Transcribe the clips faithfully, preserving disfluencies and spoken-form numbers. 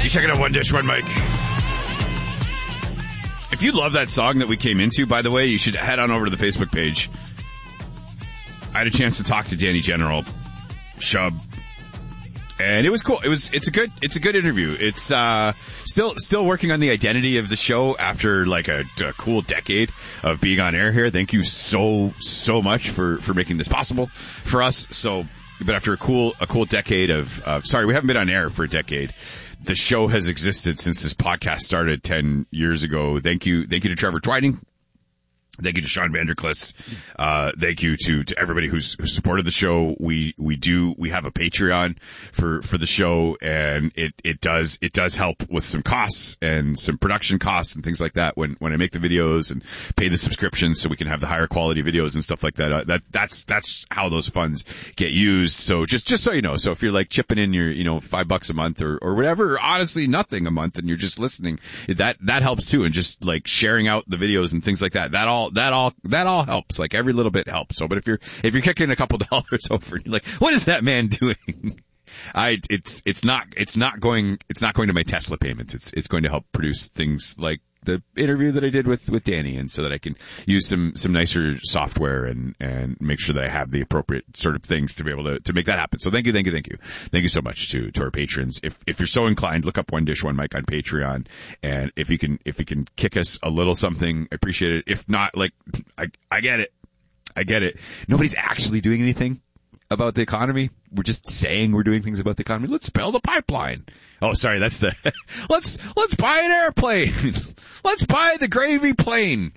You're checking out One Dish, One Mic. If you love that song that we came into, by the way, you should head on over to the Facebook page. I had a chance to talk to Danny General, Shub, and it was cool. It was it's a good it's a good interview. It's uh, still still working on the identity of the show after like a, a cool decade of being on air here. Thank you so so much for, for making this possible for us. So, but after a cool a cool decade of uh, sorry, we haven't been on air for a decade. The show has existed since this podcast started ten years ago. Thank you, thank you to Trevor Twining. Thank you to Sean Vanderklis. Uh, thank you to, to everybody who's, who supported the show. We, we do, we have a Patreon for, for the show, and it, it does, it does help with some costs and some production costs and things like that when, when I make the videos and pay the subscriptions so we can have the higher quality videos and stuff like that. Uh, that, that's, that's how those funds get used. So just, just so you know, so if you're like chipping in your, you know, five bucks a month or, or whatever, or honestly nothing a month and you're just listening, that, that helps too. And just like sharing out the videos and things like that, that all, That all, that all helps. Like every little bit helps. So, but if you're, if you're kicking a couple dollars over and you're like, what is that man doing? I, it's, it's not, it's not going, it's not going to my Tesla payments. It's, it's going to help produce things like the interview that I did with, with Danny, and so that I can use some, some nicer software and, and make sure that I have the appropriate sort of things to be able to, to make that happen. So thank you, thank you, thank you. Thank you so much to, to our patrons. If, if you're so inclined, look up One Dish, One Mic on Patreon. And if you can, if you can kick us a little something, I appreciate it. If not, like, I, I get it. I get it. Nobody's actually doing anything about the economy. We're just saying we're doing things about the economy. Let's build a pipeline. Oh, sorry, that's the, let's, let's buy an airplane. Let's buy the gravy plane.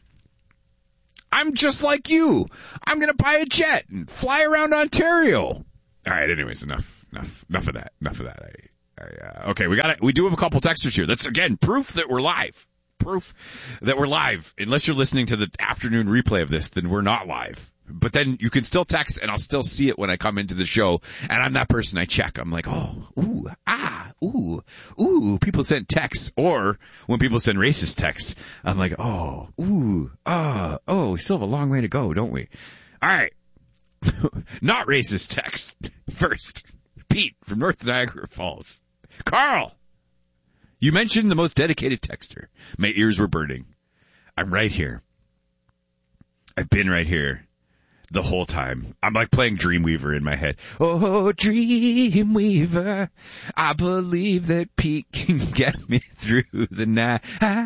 I'm just like you. I'm going to buy a jet and fly around Ontario. All right, anyways, enough, enough, enough of that, enough of that. I, I, uh, okay, we got it. We do have a couple texters here. That's, again, proof that we're live. Proof that we're live. Unless you're listening to the afternoon replay of this, then we're not live. But then you can still text, and I'll still see it when I come into the show. And I'm that person. I check. I'm like, oh, ooh, ah, ooh, ooh. People send texts, or when people send racist texts, I'm like, oh, ooh, ah, oh. We still have a long way to go, don't we? All right, not racist texts first. Pete from North Niagara Falls. Carl, you mentioned the most dedicated texter. My ears were burning. I'm right here. I've been right here. The whole time. I'm like playing Dreamweaver in my head. Oh, Dreamweaver, I believe that Pete can get me through the night.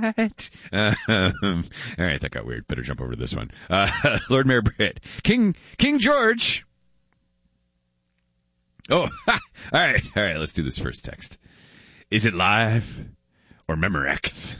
Um, all right, that got weird. Better jump over to this one. Uh, Lord Mayor Britt. King, King George. Oh, all right, all right, let's do this first text. Is it live or Memorex?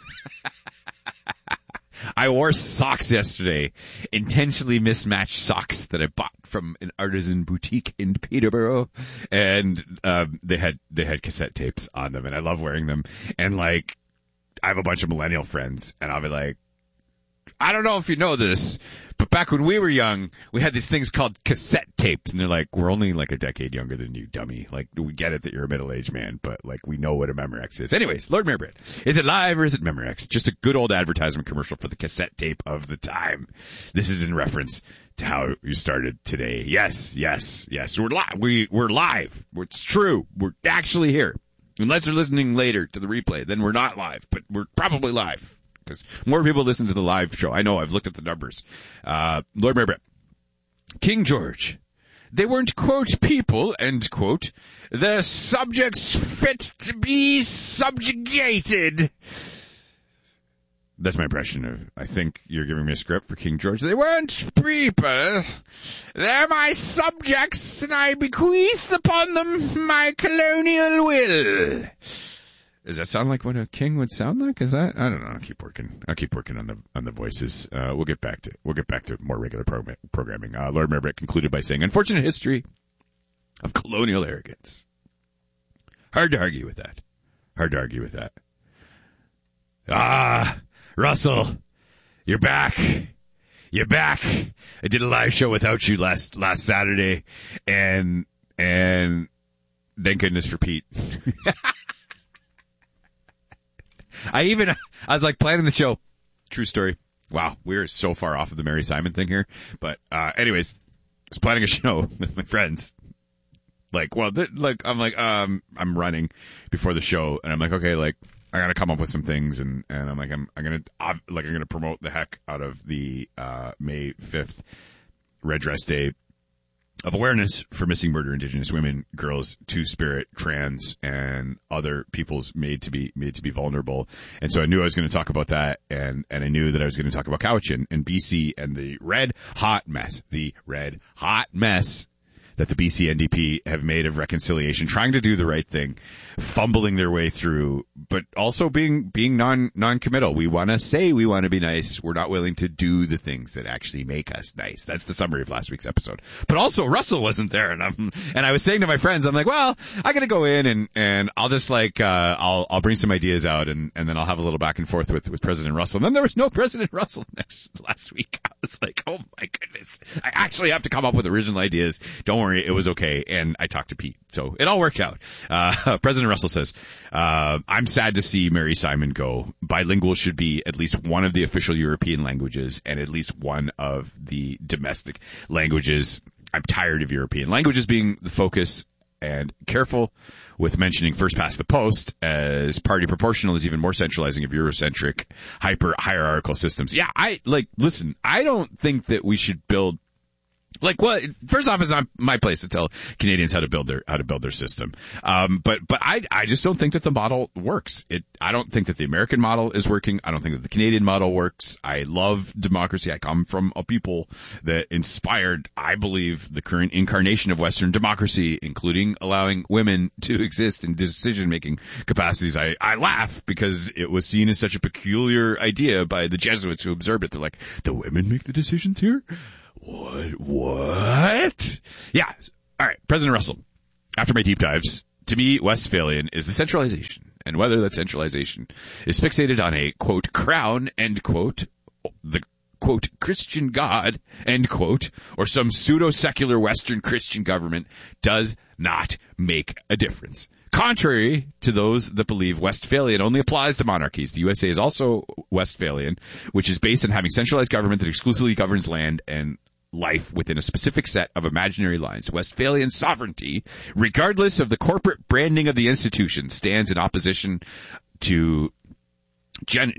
I wore socks yesterday, intentionally mismatched socks that I bought from an artisan boutique in Peterborough, and um, they had they had cassette tapes on them, and I love wearing them. And like, I have a bunch of millennial friends, and I'll be like, I don't know if you know this, but back when we were young, we had these things called cassette tapes, and they're like, we're only like a decade younger than you, dummy. Like, we get it that you're a middle-aged man, but like, we know what a Memorex is. Anyways, Lord Mayor Britt, is it live or is it Memorex? Just a good old advertisement commercial for the cassette tape of the time. This is in reference to how you started today. Yes, yes, yes. We're live. We, we're live. It's true. We're actually here. Unless you're listening later to the replay, then we're not live, but we're probably live. Because more people listen to the live show. I know, I've looked at the numbers. Uh, Lord Mayor Britt. King George. They weren't, quote, people, end quote. Their subjects fit to be subjugated. That's my impression of, I think you're giving me a script for King George. They weren't people. They're my subjects, and I bequeath upon them my colonial will. Does that sound like what a king would sound like? Is that? I don't know. I'll keep working. I'll keep working on the on the voices. Uh, we'll get back to we'll get back to more regular program, programming. Uh, Lord Mayor Britt concluded by saying, "Unfortunate history of colonial arrogance." Hard to argue with that. Hard to argue with that. Ah, Russell, you're back. You're back. I did a live show without you last last Saturday, and and thank goodness for Pete. I even, I was like planning the show. True story. Wow, we're so far off of the Mary Simon thing here. But, uh, anyways, I was planning a show with my friends. Like, well, th- like, I'm like, um, I'm running before the show, and I'm like, okay, like, I gotta come up with some things, and, and I'm like, I'm, I'm gonna, I'm, like, I'm gonna promote the heck out of the, uh, May fifth Red Dress Day of awareness for missing, murder, Indigenous women, girls, two-spirit, trans, and other peoples made to be made to be vulnerable. And so I knew I was going to talk about that, and, and I knew that I was going to talk about Cowichan and B C and the red hot mess, the red hot mess that the B C N D P have made of reconciliation, trying to do the right thing, fumbling their way through, but also being being non non-committal. We want to say we want to be nice. We're not willing to do the things that actually make us nice. That's the summary of last week's episode. But also Russell wasn't there, and I'm and I was saying to my friends, I'm like, well, I got to go in and and I'll just like uh, I'll I'll bring some ideas out, and and then I'll have a little back and forth with with President Russell. And then there was no President Russell next last week. I was like, oh my goodness, I actually have to come up with original ideas. Don't worry. It was okay, and I talked to Pete, so it all worked out. Uh, President Russell says, uh, I'm sad to see Mary Simon go. Bilingual should be at least one of the official European languages and at least one of the domestic languages. I'm tired of European languages being the focus, and careful with mentioning first past the post, as party proportional is even more centralizing of Eurocentric, hyper hierarchical systems. Yeah, I, like, listen, I don't think that we should build Like, well, first off, it's not my place to tell Canadians how to build their how to build their system. Um, but but I I just don't think that the model works. It I don't think that the American model is working. I don't think that the Canadian model works. I love democracy. I come from a people that inspired, I believe, the current incarnation of Western democracy, including allowing women to exist in decision-making capacities. I I laugh because it was seen as such a peculiar idea by the Jesuits who observed it. They're like, the women make the decisions here? What? What? Yeah. All right. President Russell, after my deep dives, to me, Westphalian is the centralization, and whether that centralization is fixated on a, quote, crown, end quote, the, quote, Christian God, end quote, or some pseudo-secular Western Christian government does not make a difference. Contrary to those that believe Westphalian only applies to monarchies, the U S A is also Westphalian, which is based on having centralized government that exclusively governs land and life within a specific set of imaginary lines. Westphalian sovereignty, regardless of the corporate branding of the institution, stands in opposition to gen-